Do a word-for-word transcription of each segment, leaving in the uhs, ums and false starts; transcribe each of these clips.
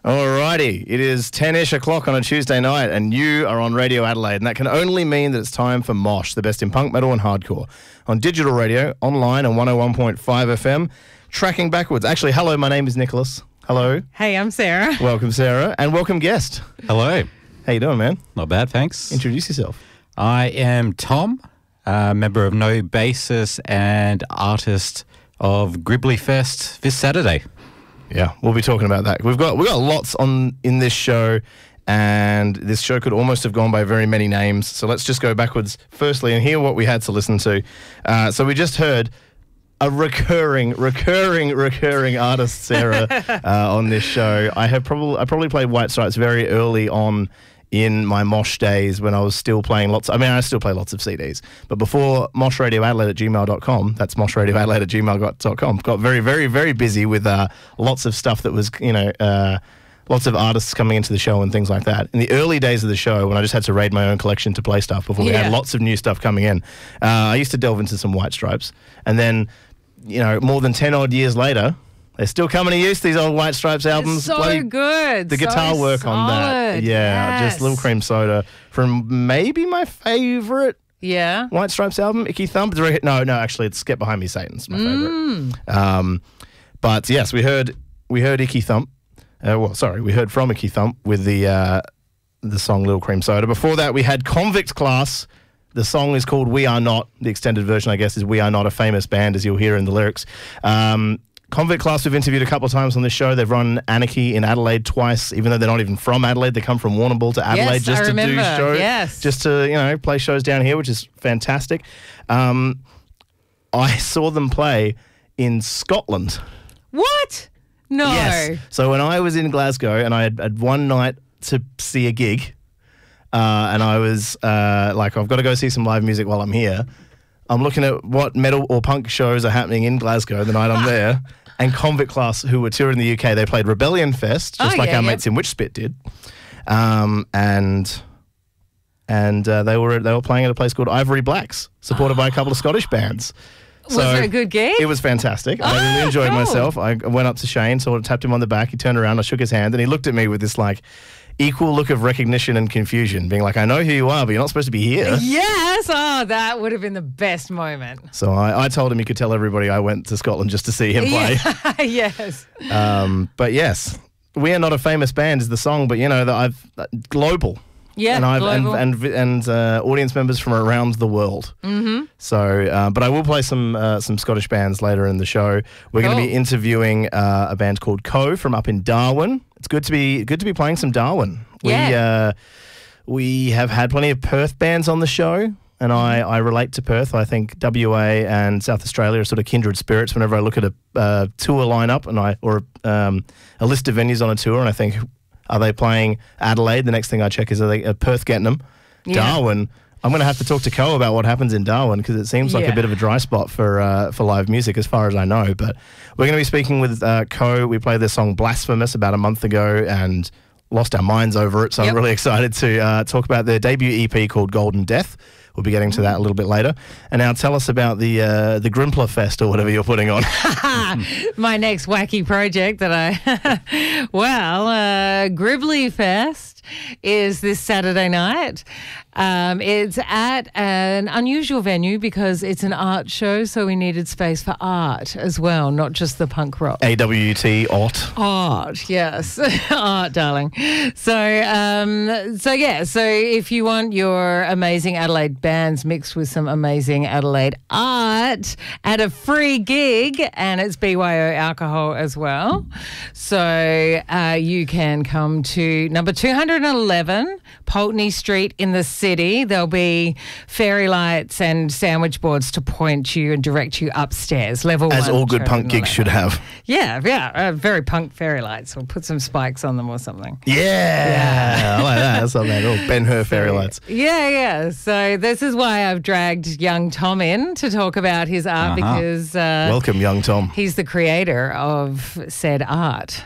Alrighty, it is ten-ish o'clock on a Tuesday night and you are on Radio Adelaide, and that can only mean that it's time for Mosh, the best in punk, metal and hardcore. On digital radio, online on one oh one point five F M, tracking backwards. Actually, hello, my name is Nicholas. Hello. Hey, I'm Sarah. Welcome, Sarah, and welcome guest. Hello. How you doing, man? Not bad, thanks. Introduce yourself. I am Tom, a member of No Basis and artist of Gribbly Fest this Saturday. Yeah, we'll be talking about that. We've got we've got lots on in this show, and this show could almost have gone by very many names. So let's just go backwards firstly and hear what we had to listen to. Uh, so we just heard a recurring, recurring, recurring artist, Sarah, uh, on this show. I have probably I probably played White Stripes very early on in my Mosh days when I was still playing lots. I mean, I still play lots of C Ds, but before mosh radio adelaide at gmail dot com, that's mosh radio adelaide at gmail dot com, got very, very, very busy with uh, lots of stuff that was, you know, uh, lots of artists coming into the show and things like that. In the early days of the show, when I just had to raid my own collection to play stuff before we Yeah. had lots of new stuff coming in, uh, I used to delve into some White Stripes. And then, you know, more than ten odd years later, they're still coming to use these old White Stripes albums. So Bloody- good. The guitar so work on that. solid. Yeah, Yes. just Little Cream Soda from maybe my favourite Yeah. White Stripes album, Icky Thump. No, no, actually, it's Get Behind Me, Satan's my Mm. favourite. Um, but yes, we heard we heard Icky Thump. Uh, well, sorry, we heard from Icky Thump with the uh, the song Little Cream Soda. Before that, we had Convict Class. The song is called We Are Not. The extended version, I guess, is We Are Not, a famous band, as you'll hear in the lyrics. Um, Convict Class we've interviewed a couple of times on this show. They've run Anarchy in Adelaide twice, even though they're not even from Adelaide. They come from Warrnambool to Adelaide Yes, just I to remember. do shows, Yes. just to, you know, play shows down here, which is fantastic. Um, I saw them play in Scotland. What? No. Yes. So when I was in Glasgow and I had, had one night to see a gig, uh, and I was uh, like, I've got to go see some live music while I'm here. I'm looking at what metal or punk shows are happening in Glasgow the night I'm there. And Convict Class, who were touring the U K, they played Rebellion Fest, just Oh, like yeah, our yeah. mates in Witchspit did. Um, and and uh, they were they were playing at a place called Ivory Blacks, supported by a couple of Scottish bands. Was it a good gig? It was fantastic. I Oh, really enjoyed cool. myself. I went up to Shane, sort of tapped him on the back. He turned around, I shook his hand, and he looked at me with this like equal look of recognition and confusion, being like, I know who you are, but you're not supposed to be here. Yes. Oh, that would have been the best moment. So I, I told him he could tell everybody I went to Scotland just to see him play. Yeah. Yes. Um, but yes, We Are Not a Famous Band is the song, but you know, that I've uh, global. Yeah, and I've global. and and, and uh, audience members from around the world. Mm-hmm. So, uh, but I will play some uh, some Scottish bands later in the show. We're going to Cool. be interviewing uh, a band called Co from up in Darwin. It's good to be good to be playing some Darwin. We Yeah. uh, we have had plenty of Perth bands on the show. And I, I relate to Perth. I think W A and South Australia are sort of kindred spirits whenever I look at a uh, tour lineup and I or um, a list of venues on a tour, and I think, are they playing Adelaide? The next thing I check is, are they uh, Perth getting them? Yeah. Darwin. I'm going to have to talk to Co about what happens in Darwin, because it seems like Yeah. a bit of a dry spot for uh, for live music as far as I know. But we're going to be speaking with uh, Co. We played their song Blasphemous about a month ago and lost our minds over it. So Yep. I'm really excited to uh, talk about their debut E P called Golden Death. We'll be getting to that a little bit later. And now tell us about the uh, the Grimpler Fest or whatever you're putting on. My next wacky project that I, well, uh, Gribbly Fest is this Saturday night. Um, it's at an unusual venue because it's an art show, so we needed space for art as well, not just the punk rock. A W T, O T. Art, yes, art, darling. So, um, so yeah. So, if you want your amazing Adelaide bands mixed with some amazing Adelaide art at a free gig, and it's B Y O alcohol as well, so uh, you can come to number two hundred eleven Pulteney Street in the city. There'll be fairy lights and sandwich boards to point you and direct you upstairs. Level As one, all good punk gigs should have. yeah, yeah, uh, very punk fairy lights. We'll put some spikes on them or something. Yeah. I like that. That's not bad at all. Ben Hur fairy lights. Yeah, yeah. So this is why I've dragged young Tom in to talk about his art, Uh-huh. because uh, Welcome, young Tom. he's the creator of said art.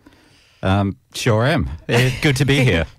Um, sure am. Eh, good to be here.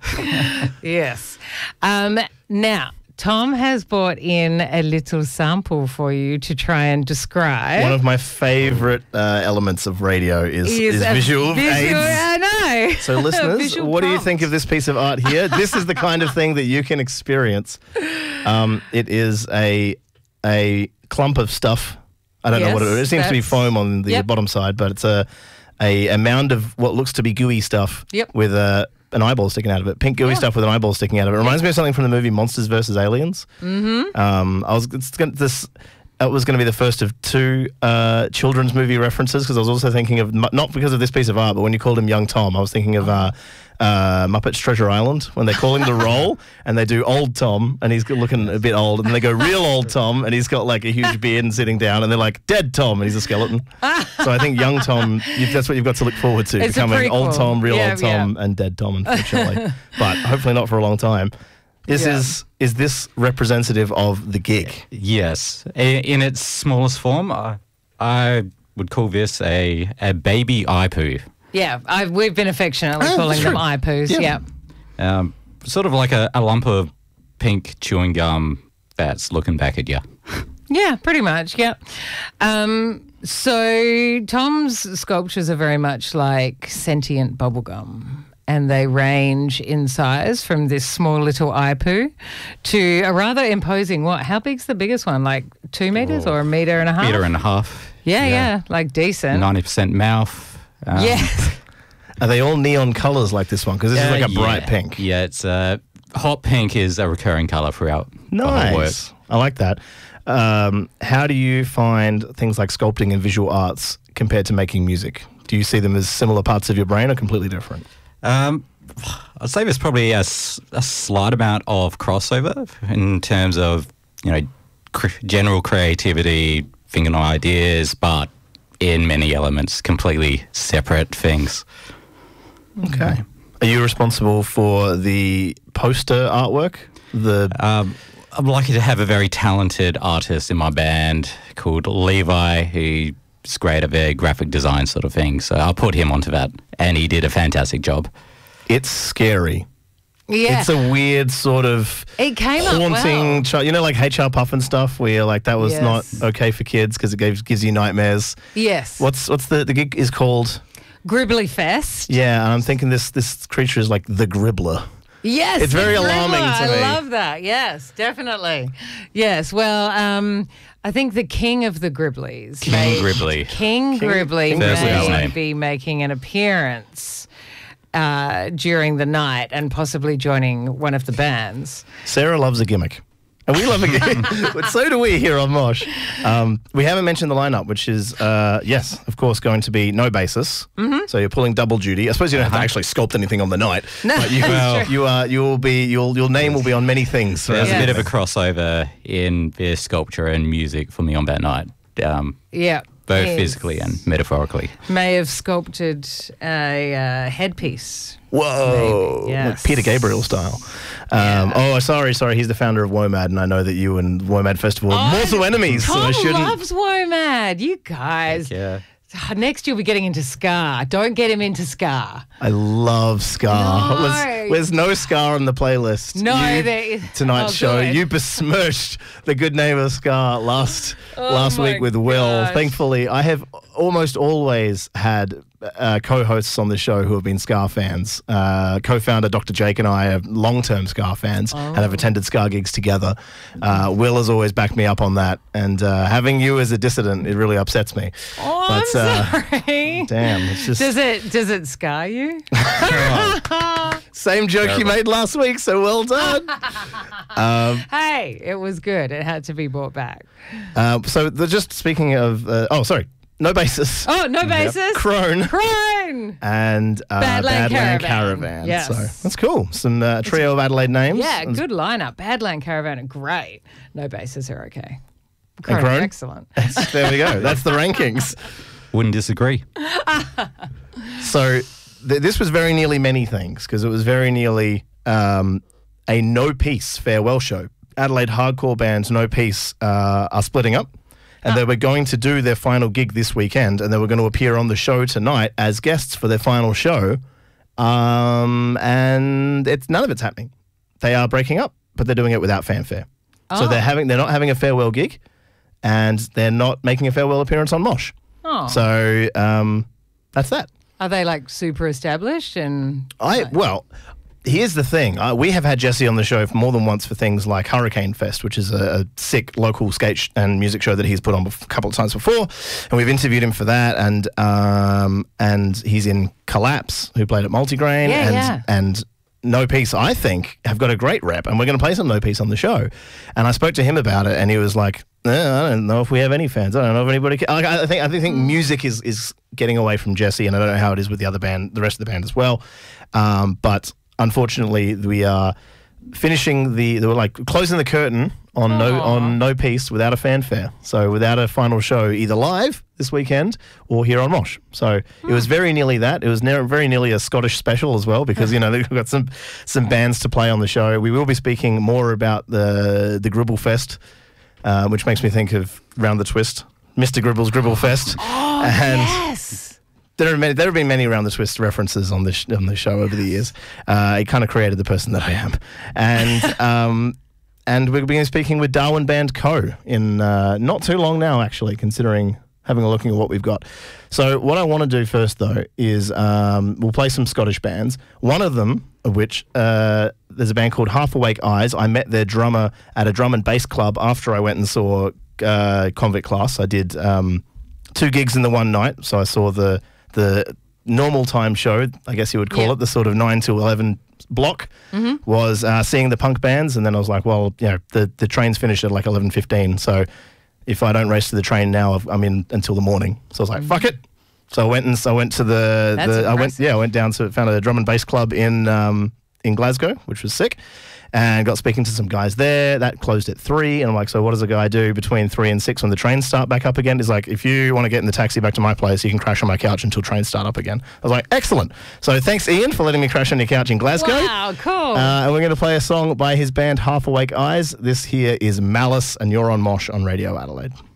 Yes. Um, now, Tom has brought in a little sample for you to try and describe. One of my favourite uh, elements of radio is, is a visual visual- aids. I know. know. So, listeners, Visual what do you prompt. think of this piece of art here? This is the kind of thing that you can experience. Um, it is a a clump of stuff. I don't know what it is. It seems to be Yes, foam on the yep. bottom side, but it's a, a a mound of what looks to be gooey stuff Yep. with a, an eyeball sticking out of it. Pink gooey Yeah. stuff with an eyeball sticking out of it. It reminds me of something from the movie Monsters versus Aliens. Mm-hmm. Um, I was it's gonna, this. It was going to be the first of two uh, children's movie references because I was also thinking of, not because of this piece of art, but when you called him Young Tom, I was thinking of uh, uh, Muppets Treasure Island when they call him the role and they do Old Tom and he's looking a bit old and then they go Real Old Tom and he's got like a huge beard and sitting down and they're like Dead Tom and he's a skeleton. So I think Young Tom, you, that's what you've got to look forward to, It's a becoming Old prequel. Tom, Real Yeah, Old Tom and Dead Tom, unfortunately. But hopefully not for a long time. This Yeah. is, is this representative of the gig? Yes. I- In its smallest form, I, I would call this a, a baby eye poo. Yeah, I've, we've been affectionately Oh, calling sure. them eye poos. Yeah. Yeah. Um, sort of like a, a lump of pink chewing gum that's looking back at you. Yeah, pretty much. Yeah. Um, so Tom's sculptures are very much like sentient bubblegum. And they range in size from this small little eye poo to a rather imposing what? How big's the biggest one? Like two meters or a meter and a half? Meter and a half. yeah, yeah, like decent. ninety percent mouth. Um, Yes. Are they all neon colours like this one? Because this is uh, like a bright yeah. pink. Yeah, it's uh, hot pink is a recurring colour throughout the whole work. Nice. I like that. Um, how do you find things like sculpting and visual arts compared to making music? Do you see them as similar parts of your brain or completely different? Um, I'd say there's probably a, s- a slight amount of crossover in terms of, you know, cr- general creativity, thinking of ideas, but in many elements, completely separate things. Okay. Are you responsible for the poster artwork? The Um, I'm lucky to have a very talented artist in my band called Levi, who's great at the graphic design sort of thing. So I'll put him onto that, and he did a fantastic job. It's scary. Yeah. It's a weird sort of It came up haunting, well. chi- you know, like H R Puff and stuff, where you're like that was Yes. not okay for kids because it gives gives you nightmares. Yes. What's what's the the gig is called? Gribbly Fest. Yeah, and I'm thinking this this creature is like the Gribbler. Yes. It's very the alarming Gribbler. to me. I love that. Yes, definitely. Yes. Well, um, I think the king of the Gribblies. King may- Gribbly. King, King- Gribbly King Gribbly. First may name. be making an appearance uh, during the night and possibly joining one of the bands. Sarah loves a gimmick. And we love a gimmick. But so do we here on Mosh. Um, we haven't mentioned the lineup, which is, uh, yes, of course, going to be no basis. Mm-hmm. So you're pulling double duty. I suppose you don't have to actually sculpt anything on the night. No, but you, that's you are, you will be, you'll, your name will be on many things. There's Yeah. a bit of a crossover in their sculpture and music for me on that night, um, Yeah. both Yes. physically and metaphorically. May have sculpted a uh, headpiece. Whoa. Maybe, yes. Like Peter Gabriel style. Um, Oh, sorry, sorry. He's the founder of WOMAD, and I know that you and WOMAD Festival are mortal enemies, so I Tom shouldn't. loves WOMAD. You guys. Yeah. Next, you'll be getting into Scar. Don't get him into Scar. I love Scar. No. There's, there's no Scar on the playlist. No, You- there is- tonight's oh, show. good. You besmirched the good name of Scar last last Oh my week with Will. gosh. Thankfully, I have almost always had uh, co-hosts on the show who have been Scar fans. Uh, co-founder Doctor Jake and I are long-term Scar fans and have attended Scar gigs together. Uh, Will has always backed me up on that, and uh, having you as a dissident, it really upsets me. Oh, But, I'm uh, sorry. Damn, it's just Does it does it scar you? same joke you Terrible. made last week. So well done. Hey, it was good. It had to be brought back. Uh, so the, just speaking of, uh, oh sorry, no basis. Oh, no basis. Crone Crone. and uh, Badland Badland Caravan. Caravan. Yes. So that's cool. Some uh, trio of Adelaide names. Yeah, And- good lineup. Badland Caravan are great. No basis are okay. Crone, Crone? excellent. There we go. That's the rankings. Wouldn't disagree. So th- this was very nearly many things because it was very nearly um, a no-peace farewell show. Adelaide hardcore bands No Peace uh, are splitting up, and they were going to do their final gig this weekend, and they were going to appear on the show tonight as guests for their final show. Um, and it's none of it's happening. They are breaking up, but they're doing it without fanfare. So Oh. they're having they're not having a farewell gig, and they're not making a farewell appearance on Mosh. Oh, So um, that's that. Are they like super established? And I well, here's the thing. Uh, we have had Jesse on the show for more than once for things like Hurricane Fest, which is a, a sick local skate sh- and music show that he's put on bef- a couple of times before, and we've interviewed him for that. And um, and he's in Collapse, who played at Multigrain, Yeah, and yeah. and No Peace, I think, have got a great rep, and we're going to play some No Peace on the show. And I spoke to him about it, and he was like, eh, I don't know if we have any fans. I don't know if anybody. Ca-. Like, I think I think music is is getting away from Jesse, and I don't know how it is with the other band, the rest of the band as well. Um, but unfortunately, we are finishing the, the like closing the curtain on no Aw. on No Peace without a fanfare. So without a final show, either live this weekend or here on Mosh. So it was very nearly that. It was ne- very nearly a Scottish special as well, because you know they've got some some bands to play on the show. We will be speaking more about the the Gribble Fest, uh, which makes me think of Round the Twist, Mister Gribble's Gribble Fest, oh, and. yes. There are many, there have been many Round the Twist references on this on the show over the years. Uh, it kind of created the person that I am, and um, and we're being speaking with Darwin Band Co. in uh, not too long now, actually, considering having a look at what we've got. So what I want to do first, though, is um, we'll play some Scottish bands. One of them, of which uh, there's a band called Half Awake Eyes. I met their drummer at a drum and bass club after I went and saw uh, Convict Class. I did um, two gigs in the one night, so I saw the the normal time show, I guess you would call Yep. it, the sort of nine to eleven block, Mm-hmm. was uh, seeing the punk bands, and then I was like, well, you know, the, the train's finished at like eleven fifteen, so if I don't race to the train now, I'm in until the morning. So I was like, fuck it. So I went and so I went to the, That's the I went impressive. yeah I went down to found a drum and bass club in um, in Glasgow, which was sick, and got speaking to some guys there. That closed at three, and I'm like, so what does a guy do between three and six when the trains start back up again? He's like, if you want to get in the taxi back to my place, you can crash on my couch until trains start up again. I was like, excellent. So thanks, Ian, for letting me crash on your couch in Glasgow. Wow, cool. Uh, and we're going to play a song by his band Half Awake Eyes. This here is Malice, and you're on Mosh on Radio Adelaide.